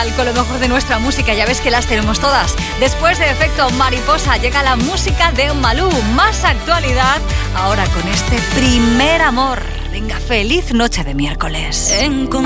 Dial con lo mejor de nuestra música. Ya ves que las tenemos todas. Después de Efecto Mariposa llega la música de Malú. Más actualidad ahora con este Primer Amor. Venga, feliz noche de miércoles.